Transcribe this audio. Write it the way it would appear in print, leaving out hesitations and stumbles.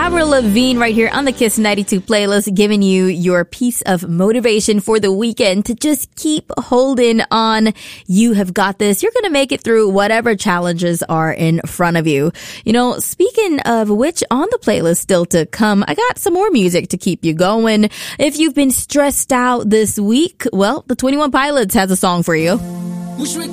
Avril Lavigne right here on the Kiss 92 playlist, giving you your piece of motivation for the weekend to just keep holding on. You have got this. You're going to make it through whatever challenges are in front of you. You know, speaking of which, on the playlist still to come, I got some more music to keep you going. If you've been stressed out this week, well, the 21 Pilots has a song for you. مش